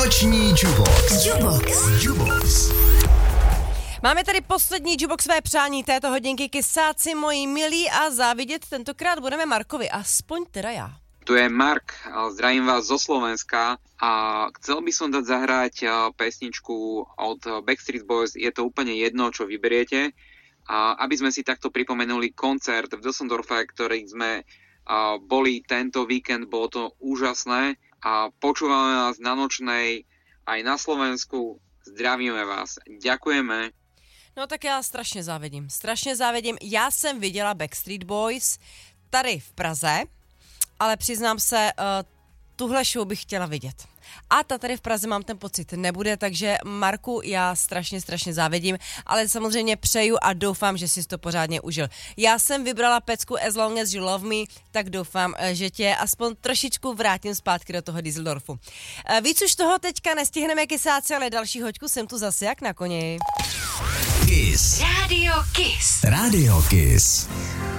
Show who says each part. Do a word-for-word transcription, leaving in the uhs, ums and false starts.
Speaker 1: Noční Jubox. Jubox. Jubox.
Speaker 2: Máme tady poslední jukeboxové přání této hodinky. Kysáci moji milí a závidět tentokrát budeme Markovi, aspoň teda já.
Speaker 3: Tu je Mark, zdravím vás zo Slovenska a chcel by som dať zahrať pesničku od Backstreet Boys, je to úplne jedno, čo vyberiete, a aby sme si takto pripomenuli koncert v Düsseldorfe, ktorý sme boli tento víkend, bolo to úžasné a počúvame vás na Nočnej aj na Slovensku, zdravíme vás, ďakujeme.
Speaker 2: No tak já strašně závidím, strašně závidím. Já jsem viděla Backstreet Boys tady v Praze, ale přiznám se, uh, tuhle show bych chtěla vidět. A ta tady v Praze, mám ten pocit, nebude, takže Marku, já strašně, strašně závidím, ale samozřejmě přeju a doufám, že jsi to pořádně užil. Já jsem vybrala pecku As Long As You Love Me, tak doufám, že tě aspoň trošičku vrátím zpátky do toho Düsseldorfu. Víc už toho teďka nestihneme, kysáci, ale další hoďku jsem tu zase jak na koni.
Speaker 1: Kiss.
Speaker 4: Rádio Kiss.
Speaker 1: Rádio Kiss.